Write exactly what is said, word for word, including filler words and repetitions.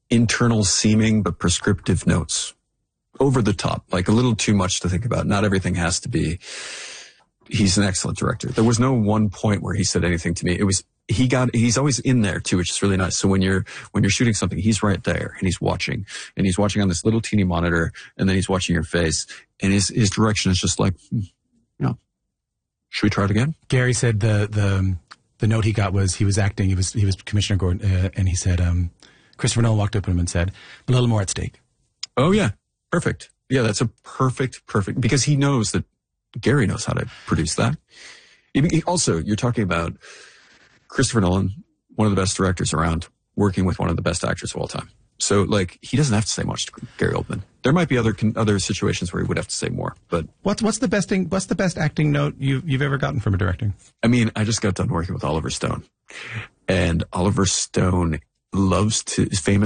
internal seeming but prescriptive notes. Over the top, like a little too much to think about. Not everything has to be, he's an excellent director. There was no one point where he said anything to me. It was, he got, he's always in there too, which is really nice. So when you're, when you're shooting something, he's right there and he's watching and he's watching on this little teeny monitor and then he's watching your face and his, his direction is just like, hmm, you know, should we try it again? Gary said the, the, the note he got was he was acting, he was, he was Commissioner Gordon, uh, and he said, um, Christopher Nolan walked up to him and said, a little more at stake. Oh yeah. Perfect. Yeah, that's a perfect, perfect, because he knows that Gary knows how to produce that. Also, you're talking about Christopher Nolan, one of the best directors around, working with one of the best actors of all time. So, like, he doesn't have to say much to Gary Oldman. There might be other other situations where he would have to say more, but what's what's the best thing? What's the best acting note you you've ever gotten from a director? I mean, I just got done working with Oliver Stone, and Oliver Stone loves to is famous